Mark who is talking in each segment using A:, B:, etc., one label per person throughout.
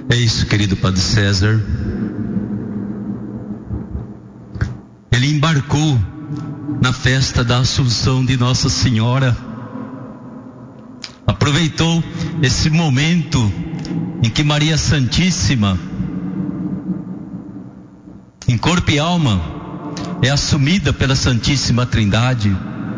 A: É isso, querido Padre César. Ele embarcou na festa da Assunção de Nossa Senhora. Aproveitou esse momento em que Maria Santíssima, em corpo e alma, é assumida pela Santíssima Trindade.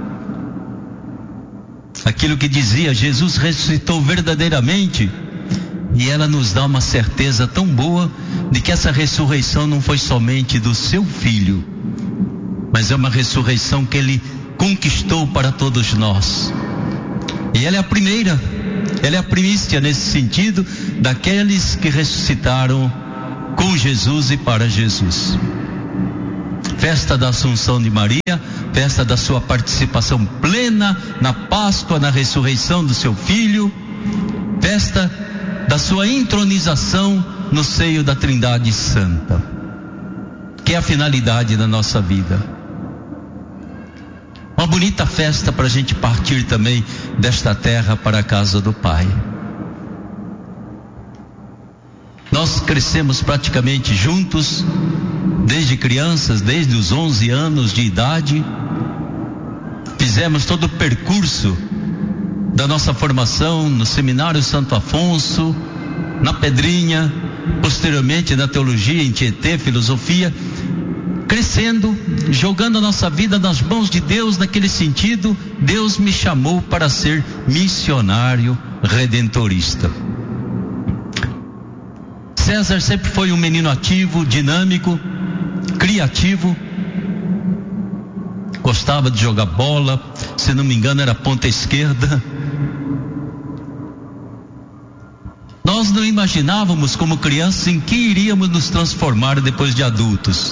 A: Aquilo que dizia, Jesus ressuscitou verdadeiramente, e ela nos dá uma certeza tão boa de que essa ressurreição não foi somente do seu Filho, mas é uma ressurreição que Ele conquistou para todos nós. E ela é a primeira, ela é a primícia nesse sentido, daqueles que ressuscitaram com Jesus e para Jesus. Festa da Assunção de Maria, festa da sua participação plena na Páscoa, na ressurreição do seu Filho, festa da sua entronização no seio da Trindade Santa, que é a finalidade da nossa vida. Uma bonita festa para a gente partir também desta terra para a casa do Pai. Nós crescemos praticamente juntos, desde crianças, desde os 11 anos de idade. Fizemos todo o percurso da nossa formação no Seminário Santo Afonso, na Pedrinha, posteriormente na teologia, em Tietê, filosofia, crescendo, jogando a nossa vida nas mãos de Deus. Naquele sentido, Deus me chamou para ser missionário redentorista. César sempre foi um menino ativo, dinâmico, criativo, gostava de jogar bola, se não me engano era ponta esquerda. Nós não imaginávamos como crianças em que iríamos nos transformar depois de adultos.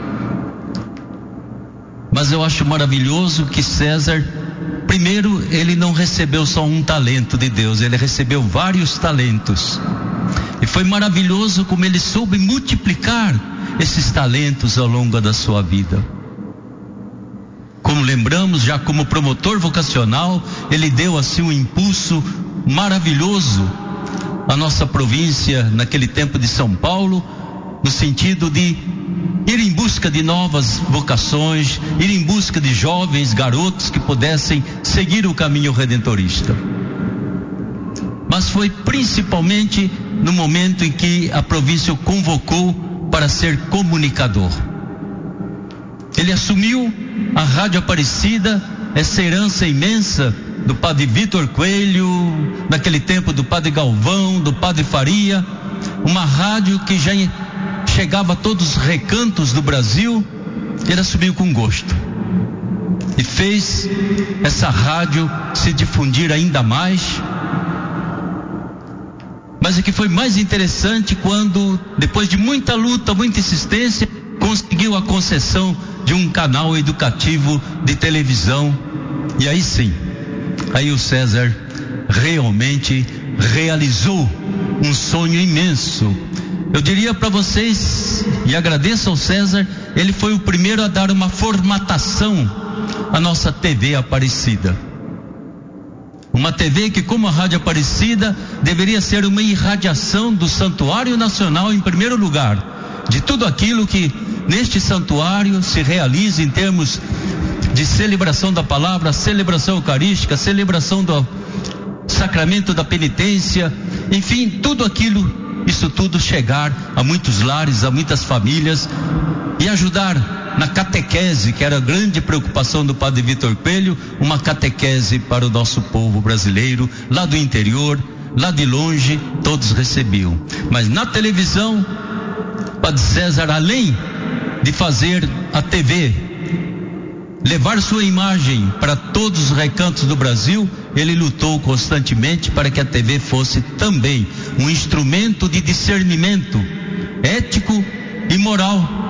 A: Mas eu acho maravilhoso que César, primeiro, ele não recebeu só um talento de Deus, ele recebeu vários talentos. E foi maravilhoso como ele soube multiplicar esses talentos ao longo da sua vida. Como lembramos, já como promotor vocacional, ele deu assim um impulso maravilhoso à nossa província, naquele tempo de São Paulo, no sentido de ir em busca de novas vocações, ir em busca de jovens, garotos que pudessem seguir o caminho redentorista. Mas foi principalmente no momento em que a província o convocou para ser comunicador. Ele assumiu a Rádio Aparecida, essa herança imensa do Padre Vitor Coelho, naquele tempo do Padre Galvão, do Padre Faria, uma rádio que já chegava a todos os recantos do Brasil. Ele assumiu com gosto e fez essa rádio se difundir ainda mais. Mas o que foi mais interessante, quando, depois de muita luta, muita insistência, conseguiu a concessão de um canal educativo de televisão. E aí sim, aí o César realmente realizou um sonho imenso. Eu diria para vocês, e agradeço ao César, ele foi o primeiro a dar uma formatação à nossa TV Aparecida. Uma TV que, como a Rádio Aparecida, deveria ser uma irradiação do Santuário Nacional em primeiro lugar, de tudo aquilo que neste santuário se realiza em termos de celebração da palavra, celebração eucarística, celebração do sacramento da penitência, enfim, tudo aquilo, isso tudo chegar a muitos lares, a muitas famílias, e ajudar na catequese, que era a grande preocupação do Padre Vitor Coelho, uma catequese para o nosso povo brasileiro, lá do interior, lá de longe, todos recebiam. Mas na televisão, Padre César, além de fazer a TV, levar sua imagem para todos os recantos do Brasil, ele lutou constantemente para que a TV fosse também um instrumento de discernimento ético e moral,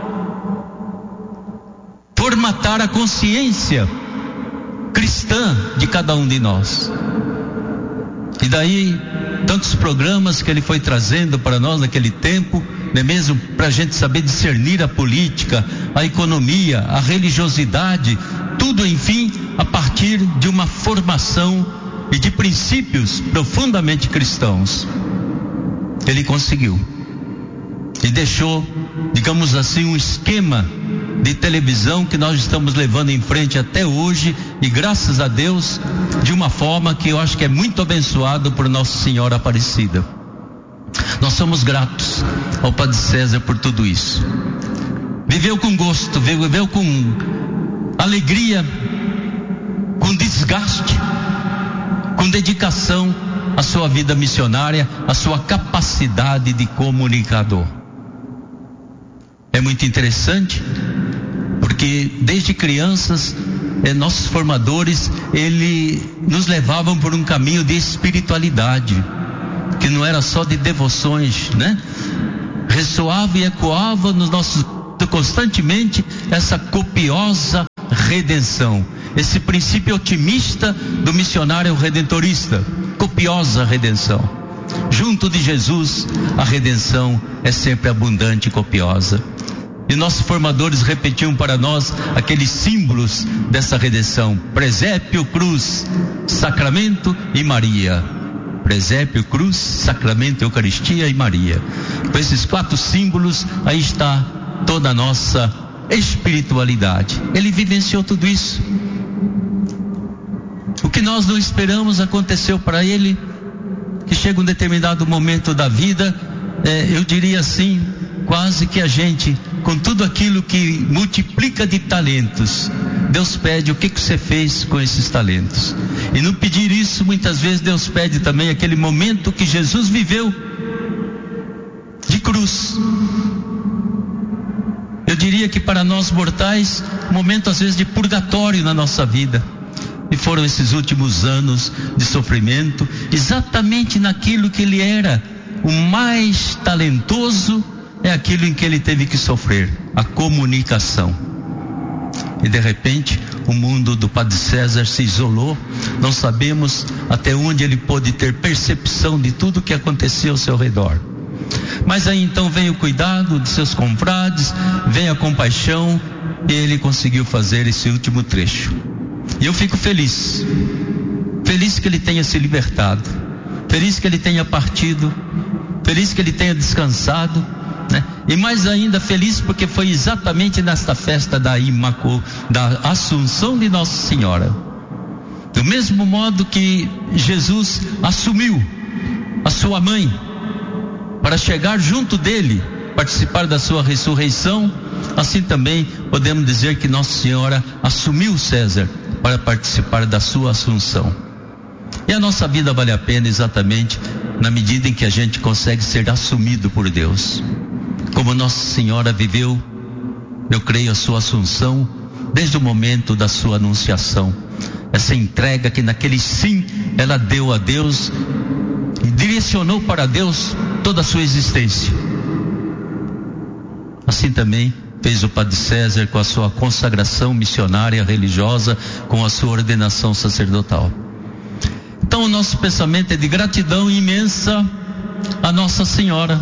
A: formatar a consciência cristã de cada um de nós. E daí tantos programas que ele foi trazendo para nós naquele tempo, não é mesmo? Para a gente saber discernir a política, a economia, a religiosidade, tudo, enfim, a partir de uma formação e de princípios profundamente cristãos. ele conseguiu. E deixou, digamos assim, um esquema de televisão que nós estamos levando em frente até hoje, e graças a Deus, de uma forma que eu acho que é muito abençoado por Nossa Senhora Aparecida. Nós somos gratos ao Padre César por tudo isso. Viveu com gosto, viveu com alegria, com desgaste, com dedicação à sua vida missionária, à sua capacidade de comunicador. É muito interessante, porque desde crianças, nossos formadores, nos levavam por um caminho de espiritualidade, que não era só de devoções, né? Ressoava e ecoava nos nossos constantemente essa copiosa redenção, esse princípio otimista do missionário redentorista, copiosa redenção. Junto de Jesus, a redenção é sempre abundante e copiosa. E nossos formadores repetiam para nós aqueles símbolos dessa redenção: presépio, cruz, sacramento e Maria. Presépio, cruz, sacramento, Eucaristia e Maria. Com esses 4 símbolos, aí está toda a nossa espiritualidade. Ele vivenciou tudo isso. O que nós não esperamos aconteceu para ele, que chega um determinado momento da vida, eu diria assim, quase que a gente, com tudo aquilo que multiplica de talentos, Deus pede: o que você fez com esses talentos? E no pedir isso, muitas vezes Deus pede também aquele momento que Jesus viveu de cruz. Eu diria que para nós mortais, um momento às vezes de purgatório na nossa vida. E foram esses últimos anos de sofrimento, exatamente naquilo que ele era o mais talentoso, é aquilo em que ele teve que sofrer, a comunicação. E de repente, o mundo do Padre César se isolou. Não sabemos até onde ele pôde ter percepção de tudo que acontecia ao seu redor. Mas aí então vem o cuidado de seus confrades, vem a compaixão, e ele conseguiu fazer esse último trecho. E eu fico feliz que ele tenha se libertado, feliz que ele tenha partido, feliz que ele tenha descansado, né? E mais ainda feliz porque foi exatamente nesta festa da Assunção de Nossa Senhora. Do mesmo modo que Jesus assumiu a sua mãe para chegar junto dele, participar da sua ressurreição, assim também podemos dizer que Nossa Senhora assumiu César para participar da sua assunção. E a nossa vida vale a pena exatamente na medida em que a gente consegue ser assumido por Deus. Como Nossa Senhora viveu, eu creio, a sua assunção desde o momento da sua anunciação. Essa entrega que naquele sim ela deu a Deus e direcionou para Deus toda a sua existência. Assim também fez o Padre César com a sua consagração missionária religiosa, com a sua ordenação sacerdotal. Então o nosso pensamento é de gratidão imensa a Nossa Senhora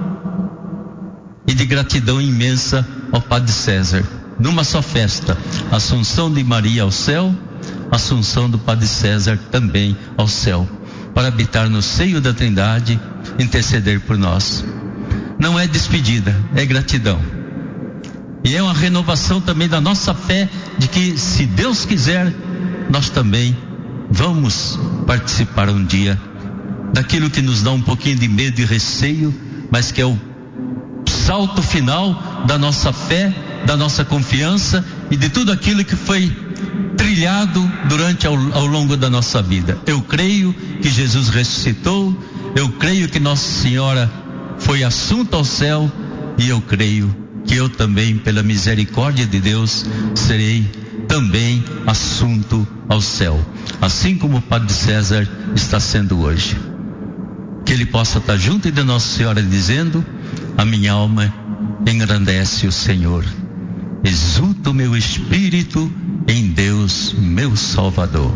A: e de gratidão imensa ao Padre César. Numa só festa, Assunção de Maria ao céu, Assunção do Padre César também ao céu, para habitar no seio da Trindade, interceder por nós. Não é despedida, é gratidão. E é uma renovação também da nossa fé, de que, se Deus quiser, nós também vamos participar um dia daquilo que nos dá um pouquinho de medo e receio, mas que é o salto final da nossa fé, da nossa confiança e de tudo aquilo que foi trilhado durante ao longo da nossa vida. Eu creio que Jesus ressuscitou, eu creio que Nossa Senhora foi assunta ao céu, e eu creio que eu também, pela misericórdia de Deus, serei também assunto ao céu, assim como o Padre César está sendo hoje. Que ele possa estar junto de Nossa Senhora dizendo: a minha alma engrandece o Senhor, exulta o meu espírito em Deus, meu Salvador.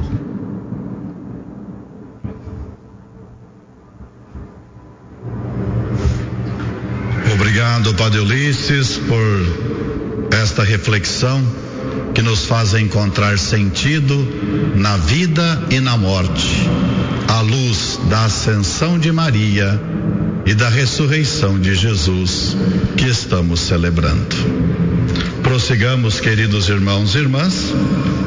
B: Obrigado, Padre Ulisses, por esta reflexão que nos faz encontrar sentido na vida e na morte, à luz da ascensão de Maria e da ressurreição de Jesus que estamos celebrando. Prossigamos, queridos irmãos e irmãs,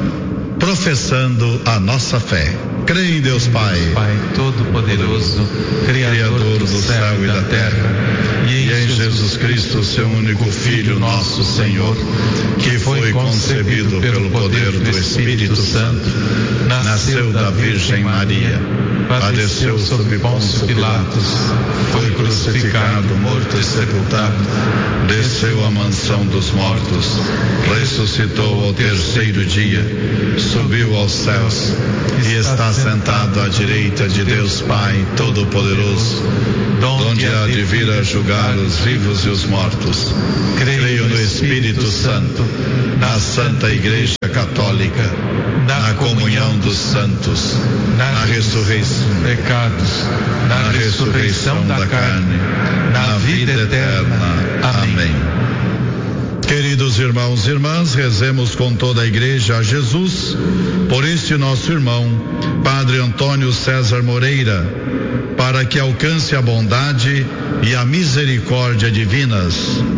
B: professando a nossa fé. Creio em Deus Pai,
C: Todo-Poderoso, Criador do céu e da terra, e em Jesus Cristo, seu único Filho, nosso Senhor, que foi concebido pelo poder do Espírito Santo, nasceu da Virgem Maria, padeceu sob Pôncio Pilatos, foi crucificado, morto e sepultado, desceu à mansão dos mortos, ressuscitou ao terceiro dia, subiu aos céus e está sentado à direita de Deus Pai Todo-Poderoso, donde há de vir a julgar os vivos e os mortos. Creio no Espírito Santo, na Santa Igreja Católica, na comunhão dos santos, na ressurreição dos pecados, na ressurreição da carne, na vida eterna. Amém.
B: Queridos irmãos e irmãs, rezemos com toda a igreja a Jesus, por este nosso irmão, Padre Antônio César Moreira, para que alcance a bondade e a misericórdia divinas.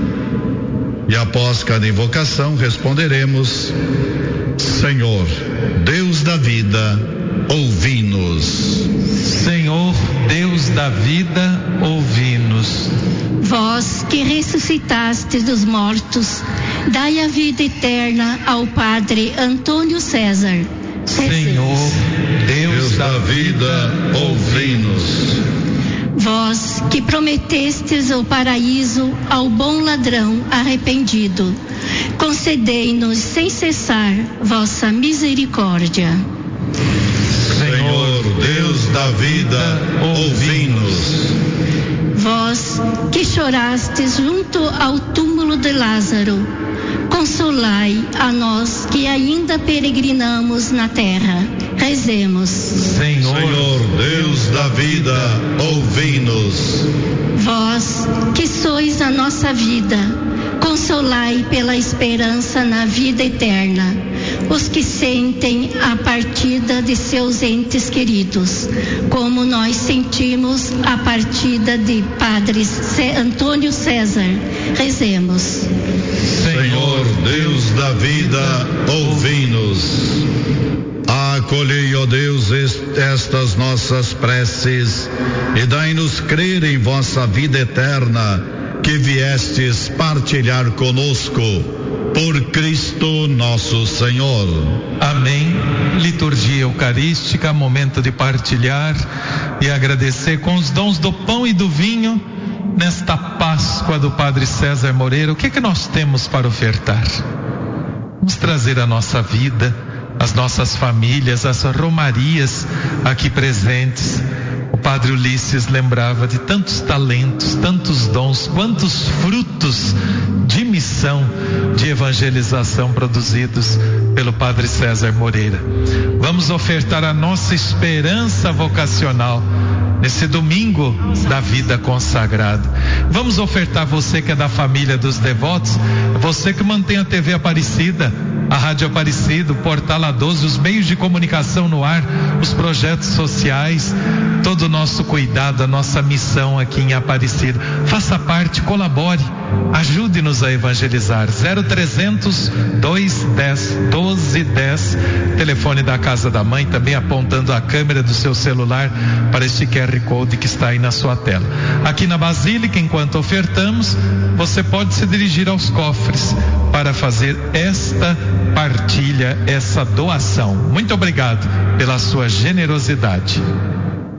B: E após cada invocação responderemos: Senhor, Deus da vida, ouvi-nos.
C: Senhor, Deus da vida, ouvi-nos.
D: Vós que ressuscitastes dos mortos, dai a vida eterna ao Padre Antônio César.
C: Senhor, Deus da vida, ouvi-nos.
D: Vós que prometestes o paraíso ao bom ladrão arrependido, concedei-nos sem cessar vossa misericórdia.
B: Senhor, Deus da vida, ouvi-nos.
D: Vós que chorastes junto ao túmulo de Lázaro, consolai a nós que ainda peregrinamos na terra. Rezemos.
B: Senhor, Deus da vida, ouvi-nos.
D: Vós que sois a nossa vida, consolai pela esperança na vida eterna os que sentem a partida de seus entes queridos, como nós sentimos a partida de Padre Antônio César. Rezemos.
B: Senhor, Deus da vida, ouvi-nos. Acolhei, ó Deus, estas nossas preces e dai-nos crer em vossa vida eterna, que viestes partilhar conosco, por Cristo nosso Senhor.
C: Amém. Liturgia eucarística, momento de partilhar e agradecer com os dons do pão e do vinho nesta Páscoa do Padre César Moreira. O que é que nós temos para ofertar? Vamos trazer a nossa vida, as nossas famílias, as romarias aqui presentes. O Padre Ulisses lembrava de tantos talentos, tantos dons, quantos frutos de missão, de evangelização produzidos pelo Padre César Moreira. Vamos ofertar a nossa esperança vocacional nesse domingo da vida consagrada. Vamos ofertar você que é da família dos devotos, você que mantém a TV Aparecida, a Rádio Aparecida, o Portal A12, os meios de comunicação no ar, os projetos sociais, todo o nosso cuidado, a nossa missão aqui em Aparecida. Faça parte, colabore, ajude-nos a evangelizar. 0300 210 1210, telefone da Casa da Mãe, também apontando a câmera do seu celular para este QR Code que está aí na sua tela. Aqui na Basílica, enquanto ofertamos, você pode se dirigir aos cofres para fazer esta partilha, essa doação. Muito obrigado pela sua generosidade.